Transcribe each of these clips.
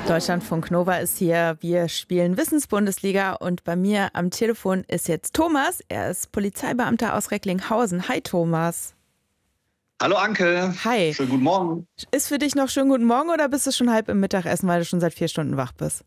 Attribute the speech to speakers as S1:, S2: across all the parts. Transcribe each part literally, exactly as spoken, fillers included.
S1: Deutschlandfunk Nova ist hier. Wir spielen Wissensbundesliga und bei mir am Telefon ist jetzt Thomas. Er ist Polizeibeamter aus Recklinghausen. Hi Thomas.
S2: Hallo Anke.
S1: Hi.
S2: Schönen guten Morgen.
S1: Ist für dich noch schönen guten Morgen oder bist du schon halb im Mittagessen, weil du schon seit vier Stunden wach bist?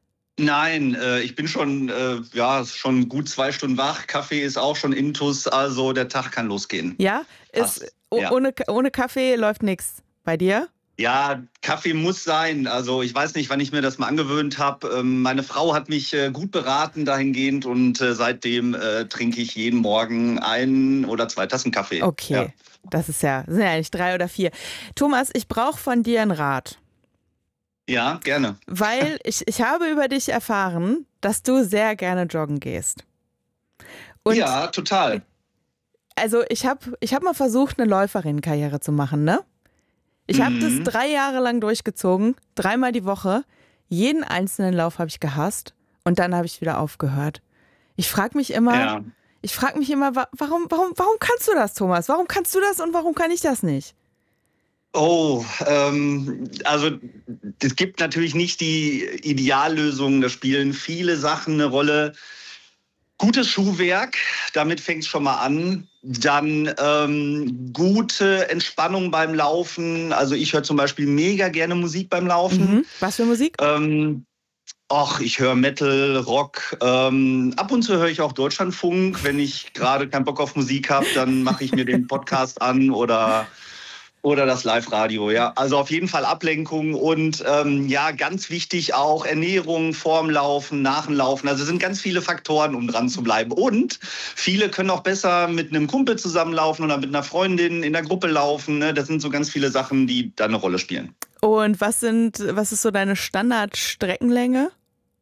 S2: Nein, äh, ich bin schon, äh, ja, schon gut zwei Stunden wach. Kaffee ist auch schon intus, also der Tag kann losgehen.
S1: Ja? Ist, oh, ja. Ohne, ohne Kaffee läuft nichts bei dir?
S2: Ja, Kaffee muss sein. Also ich weiß nicht, wann ich mir das mal angewöhnt habe. Ähm, meine Frau hat mich äh, gut beraten dahingehend und äh, seitdem äh, trinke ich jeden Morgen ein oder zwei Tassen Kaffee.
S1: Okay,
S2: ja.
S1: Das ist ja, sind ja eigentlich drei oder vier. Thomas, ich brauche von dir einen Rat.
S2: Ja, gerne.
S1: Weil ich, ich habe über dich erfahren, dass du sehr gerne joggen gehst. Und
S2: ja, total.
S1: Also ich habe ich hab mal versucht, eine Läuferinnenkarriere zu machen, ne? Ich habe
S2: Mhm.
S1: das drei Jahre lang durchgezogen, dreimal die Woche. Jeden einzelnen Lauf habe ich gehasst und dann habe ich wieder aufgehört. Ich frage mich immer,
S2: Ja.
S1: ich frage mich immer, warum, warum, warum kannst du das, Thomas? Warum kannst du das und warum kann ich das nicht?
S2: Oh, ähm, also es gibt natürlich nicht die Ideallösung. Da spielen viele Sachen eine Rolle. Gutes Schuhwerk, damit fängt es schon mal an. Dann ähm, gute Entspannung beim Laufen. Also ich höre zum Beispiel mega gerne Musik beim Laufen.
S1: Mhm. Was für Musik?
S2: Ähm, Och, ich höre Metal, Rock. Ähm, ab und zu höre ich auch Deutschlandfunk. Wenn ich gerade keinen Bock auf Musik habe, dann mache ich mir den Podcast an oder... Oder das Live-Radio, ja. Also auf jeden Fall Ablenkung und ähm, ja, ganz wichtig auch Ernährung, vorm Laufen, nach dem Laufen. Also es sind ganz viele Faktoren, um dran zu bleiben. Und viele können auch besser mit einem Kumpel zusammenlaufen oder mit einer Freundin in der Gruppe laufen. Ne? Das sind so ganz viele Sachen, die da eine Rolle spielen.
S1: Und was sind, was ist so deine Standardstreckenlänge?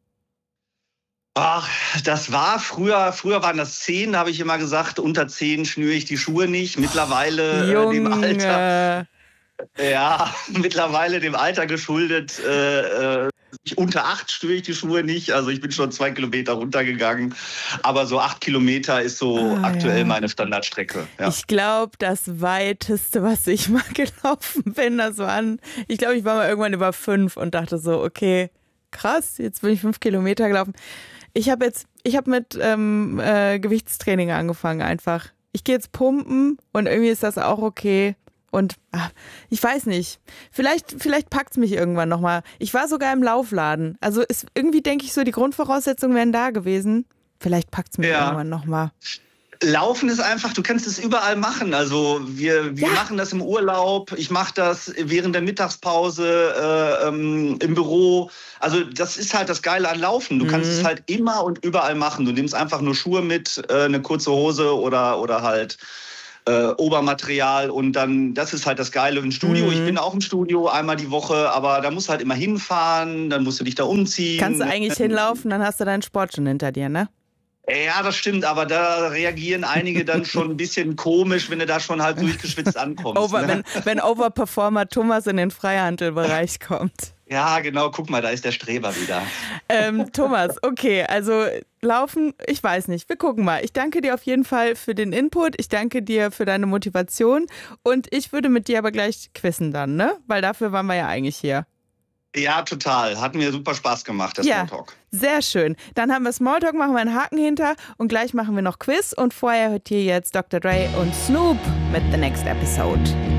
S2: Ach, das war früher, früher waren das zehn, da habe ich immer gesagt, unter zehn schnüre ich die Schuhe nicht. Mittlerweile
S1: Junge.
S2: äh, dem Alter, ja, mittlerweile dem Alter geschuldet, äh, äh, unter acht schnüre ich die Schuhe nicht. Also ich bin schon zwei Kilometer runtergegangen, aber so acht Kilometer ist so
S1: ah,
S2: aktuell
S1: ja.
S2: meine Standardstrecke. Ja.
S1: Ich glaube, das weiteste, was ich mal gelaufen bin, das waren, ich glaube, ich war mal irgendwann über fünf und dachte so, okay, krass, jetzt bin ich fünf Kilometer gelaufen. Ich habe jetzt, ich habe mit ähm, äh, Gewichtstraining angefangen einfach. Ich gehe jetzt pumpen und irgendwie ist das auch okay. Und ach, ich weiß nicht, vielleicht, vielleicht packt es mich irgendwann nochmal. Ich war sogar im Laufladen. Also ist, irgendwie denke ich so, die Grundvoraussetzungen wären da gewesen. Vielleicht packt es mich
S2: Ja.
S1: irgendwann nochmal.
S2: Laufen ist einfach, du kannst es überall machen. Also wir, wir
S1: Ja.
S2: machen das im Urlaub, ich mache das während der Mittagspause äh, ähm, im Büro. Also das ist halt das Geile an Laufen. Du
S1: Mhm.
S2: kannst es halt immer und überall machen. Du nimmst einfach nur Schuhe mit, äh, eine kurze Hose oder, oder halt äh, Obermaterial und dann, das ist halt das Geile im Studio.
S1: Mhm.
S2: Ich bin auch im Studio einmal die Woche, aber da musst du halt immer hinfahren, dann musst du dich da umziehen.
S1: Kannst du eigentlich hinlaufen, dann hast du deinen Sport schon hinter dir, ne?
S2: Ja, das stimmt, aber da reagieren einige dann schon ein bisschen komisch, wenn du da schon halt durchgeschwitzt ankommst.
S1: Over,
S2: ne?
S1: wenn, wenn Overperformer Thomas in den Freihandelbereich kommt.
S2: Ja, genau, guck mal, da ist der Streber wieder.
S1: Ähm, Thomas, okay, also laufen, ich weiß nicht, wir gucken mal. Ich danke dir auf jeden Fall für den Input, ich danke dir für deine Motivation und ich würde mit dir aber gleich quizzen dann, ne? Weil dafür waren wir ja eigentlich hier.
S2: Ja, total. Hat mir super Spaß gemacht, der
S1: Ja,
S2: Smalltalk.
S1: sehr schön. Dann haben wir Smalltalk, machen wir einen Haken hinter und gleich machen wir noch Quiz und vorher hört ihr jetzt Doktor Dre und Snoop mit The Next Episode.